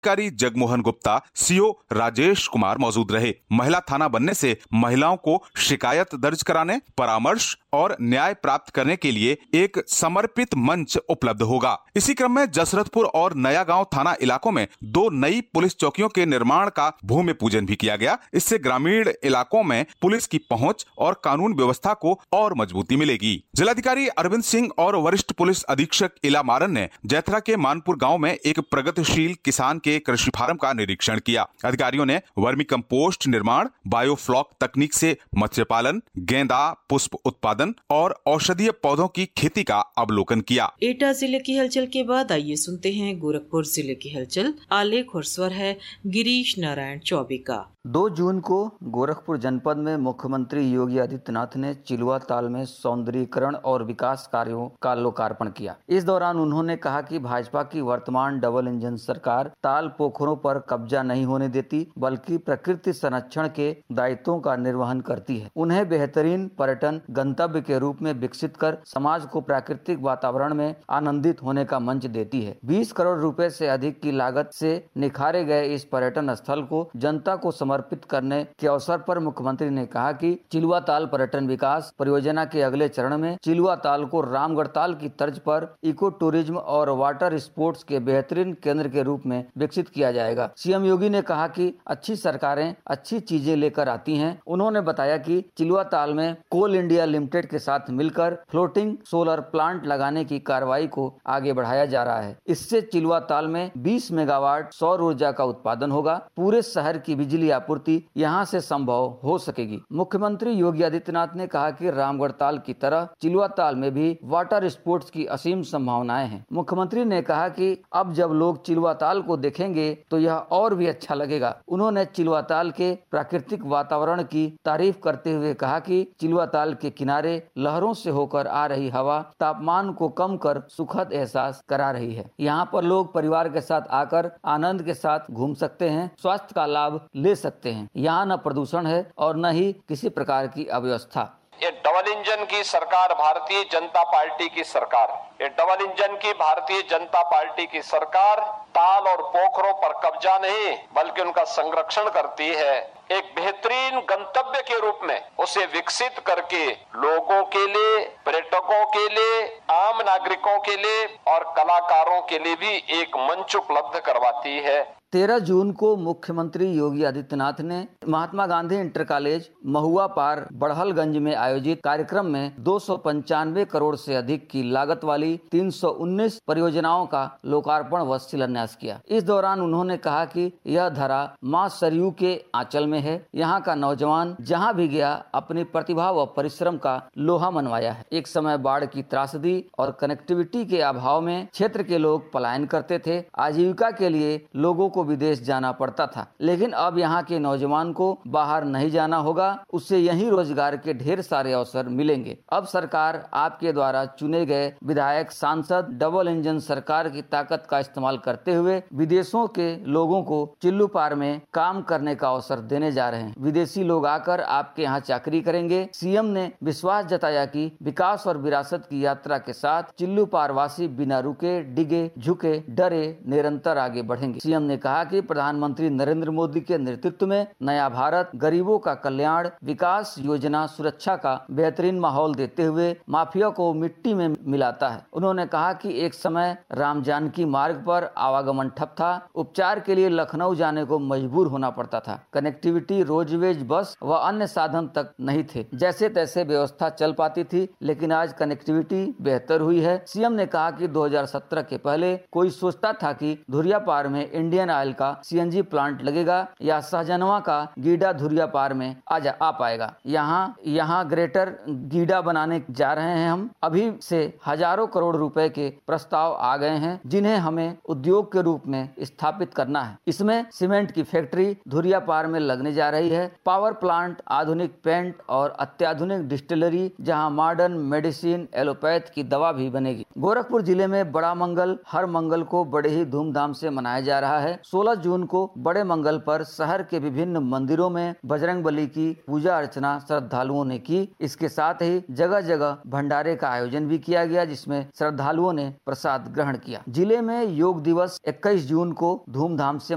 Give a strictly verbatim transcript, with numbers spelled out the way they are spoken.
जिलाधिकारी जगमोहन गुप्ता, सीओ राजेश कुमार मौजूद रहे। महिला थाना बनने से महिलाओं को शिकायत दर्ज कराने, परामर्श और न्याय प्राप्त करने के लिए एक समर्पित मंच उपलब्ध होगा। इसी क्रम में जसरतपुर और नया गांव थाना इलाकों में दो नई पुलिस चौकियों के निर्माण का भूमि पूजन भी किया गया। इससे ग्रामीण इलाकों में पुलिस की पहुंच और कानून व्यवस्था को और मजबूती मिलेगी। जिलाधिकारी अरविंद सिंह और वरिष्ठ पुलिस अधीक्षक इला मारन ने जैथरा के मानपुर गांव में एक प्रगतिशील किसान के कृषि फार्म का निरीक्षण किया। अधिकारियों ने वर्मी कंपोस्ट निर्माण, बायोफ्लॉक तकनीक से मत्स्य पालन, गेंदा पुष्प उत्पादन और औषधीय पौधों की खेती का अवलोकन किया। एटा जिले की हलचल के बाद आइए सुनते हैं गोरखपुर जिले की हलचल। आलेख और स्वर है गिरीश नारायण चौबे का। दो जून को गोरखपुर जनपद में मुख्यमंत्री योगी आदित्यनाथ ने चिलुआ ताल में सौंदर्यीकरण और विकास कार्यों का लोकार्पण किया। इस दौरान उन्होंने कहा कि भाजपा की वर्तमान डबल इंजन सरकार ताल पोखरों पर कब्जा नहीं होने देती, बल्कि प्रकृति संरक्षण के दायित्वों का निर्वहन करती है। उन्हें बेहतरीन पर्यटन गंतव्य के रूप में विकसित कर समाज को प्राकृतिक वातावरण में आनंदित होने का मंच देती है। बीस करोड़ रुपए से अधिक की लागत से निखारे गए इस पर्यटन स्थल को जनता को समर्पित करने के अवसर पर मुख्यमंत्री ने कहा कि चिलुआ ताल पर्यटन विकास परियोजना के अगले चरण में चिलुआ ताल को रामगढ़ ताल की तर्ज पर इको टूरिज्म और वाटर स्पोर्ट्स के बेहतरीन केंद्र के रूप में विकसित किया जाएगा। सीएम योगी ने कहा कि अच्छी सरकारें अच्छी चीजें लेकर आती हैं। उन्होंने बताया कि चिलुआ ताल में कोल इंडिया लिमिटेड के साथ मिलकर फ्लोटिंग सोलर प्लांट लगाने की कार्रवाई को आगे बढ़ाया जा रहा है। इससे चिलुआ ताल में बीस मेगावाट सौर ऊर्जा का उत्पादन होगा। पूरे शहर की बिजली आपूर्ति यहां से संभव हो सकेगी। मुख्यमंत्री योगी आदित्यनाथ ने कहा कि रामगढ़ ताल की तरह चिलुआ ताल में भी वाटर स्पोर्ट्स की असीम संभावनाएं हैं। मुख्यमंत्री ने कहा कि अब जब लोग चिलुआ ताल को देखेंगे तो यह और भी अच्छा लगेगा। उन्होंने चिलुआ ताल के प्राकृतिक वातावरण की तारीफ करते हुए कहा कि चिलुआ ताल के किनारे लहरों से होकर आ रही हवा तापमान को कम कर सुखद एहसास करा रही है। यहाँ पर लोग परिवार के साथ आकर आनंद के साथ घूम सकते हैं, स्वास्थ्य का लाभ ले सकते हैं। यहाँ न प्रदूषण है और न ही किसी प्रकार की अव्यवस्था। ये डबल इंजन की सरकार भारतीय जनता पार्टी की सरकार ये डबल इंजन की भारतीय जनता पार्टी की सरकार ताल और पोखरों पर कब्जा नहीं बल्कि उनका संरक्षण करती है। एक बेहतरीन गंतव्य के रूप में उसे विकसित करके लोगों के लिए, पर्यटकों के लिए, आम नागरिकों के लिए और कलाकारों के लिए भी एक मंच उपलब्ध करवाती है। तेरह जून को मुख्यमंत्री योगी आदित्यनाथ ने महात्मा गांधी इंटर कॉलेज महुआ पार बड़हलगंज में आयोजित कार्यक्रम में दो सौ पंचानवे करोड़ से अधिक की लागत वाली तीन सौ उन्नीस परियोजनाओं का लोकार्पण व शिलान्यास किया। इस दौरान उन्होंने कहा कि यह धरा मां सरयू के आंचल में है। यहाँ का नौजवान जहाँ भी गया अपनी प्रतिभा व परिश्रम का लोहा मनवाया है। एक समय बाढ़ की त्रासदी और कनेक्टिविटी के अभाव में क्षेत्र के लोग पलायन करते थे। आजीविका के लिए लोगों को विदेश जाना पड़ता था, लेकिन अब यहाँ के नौजवान को बाहर नहीं जाना होगा। उससे यही रोजगार के ढेर सारे अवसर मिलेंगे। अब सरकार आपके द्वारा चुने गए विधायक, सांसद डबल इंजन सरकार की ताकत का इस्तेमाल करते हुए विदेशों के लोगों को चिल्लू पार में काम करने का अवसर देने जा रहे हैं। विदेशी लोग आकर आपके यहाँ चाकरी करेंगे। सीएम ने विश्वास जताया कि विकास और विरासत की यात्रा के साथ चिल्लू पार वासी बिना रुके, डिगे, झुके, डरे निरंतर आगे बढ़ेंगे। सीएम ने कहा कि प्रधानमंत्री नरेंद्र मोदी के नेतृत्व में नया भारत गरीबों का कल्याण, विकास योजना सुरक्षा का बेहतरीन माहौल देते हुए माफिया को मिट्टी में मिलाता है। उन्होंने कहा कि एक समय राम जानकी मार्ग पर आवागमन ठप था। उपचार के लिए लखनऊ जाने को मजबूर होना पड़ता था। कनेक्टिविटी, रोडवेज, बस व अन्य साधन तक नहीं थे। जैसे तैसे व्यवस्था चल पाती थी, लेकिन आज कनेक्टिविटी बेहतर हुई है। सीएम ने कहा कि दो हज़ार सत्रह के पहले कोई सोचता था कि धुरिया पार में इंडियन ऑयल का सीएनजी प्लांट लगेगा या सहजनवा का गीडा धुरिया पार में आ जा आ पाएगा। यहाँ यहाँ ग्रेटर गीडा बनाने जा रहे हैं हम। अभी से हजारों करोड़ रुपए के प्रस्ताव आ गए हैं, जिन्हें हमें उद्योग के रूप में स्थापित करना है। इसमें सीमेंट की फैक्ट्री धुरिया पार में लगने जा रही है। पावर प्लांट, आधुनिक पेंट और अत्याधुनिक डिस्टिलरी, जहाँ मॉडर्न मेडिसिन, एलोपैथ की दवा भी बनेगी। गोरखपुर जिले में बड़ा मंगल हर मंगल को बड़े ही धूमधाम से मनाया जा रहा है। सोलह जून को बड़े मंगल पर शहर के विभिन्न मंदिरों में बजरंगबली की पूजा अर्चना श्रद्धालुओं ने की। इसके साथ ही जगह जगह भंडारे का आयोजन भी किया गया, जिसमें श्रद्धालुओं ने प्रसाद ग्रहण किया। जिले में योग दिवस इक्कीस जून को धूमधाम से